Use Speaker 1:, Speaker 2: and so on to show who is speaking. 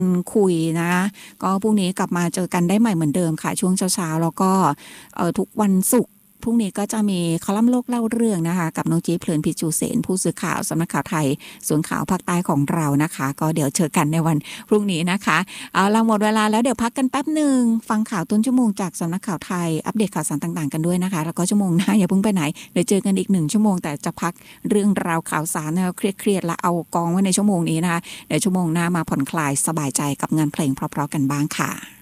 Speaker 1: คุยนะก็พรุ่งนี้กลับมาเจอกันได้ใหม่เหมือนเดิมค่ะช่วงเช้าๆแล้วก็ทุกวันศุกร์พรุ่งนี้ก็จะมีคอลัมน์โลกเล่าเรื่องนะคะกับน้องจี๊ดเพลินพิจูเสนผู้สื่อข่าวสำนักข่าวไทยส่วนข่าวภาคใต้ของเรานะคะก็เดี๋ยวเจอกันในวันพรุ่งนี้นะคะเอาละหมดเวลาแล้วเดี๋ยวพักกันแป๊บหนึ่งฟังข่าวต้นชั่วโมงจากสำนักข่าวไทยอัปเดตข่าวสารต่างๆกันด้วยนะคะแล้วก็ชั่วโมงหน้าอย่าเพิ่งไปไหนเดี๋ยวเจอกันอีก1 ชั่วโมงแต่จะพักเรื่องราวข่าวสารเครียดๆและเอากองไว้ในชั่วโมงนี้นะคะเดี๋ยวชั่วโมงหน้ามาผ่อนคลายสบายใจกับงานเพลงเพราะๆกันบ้างค่ะ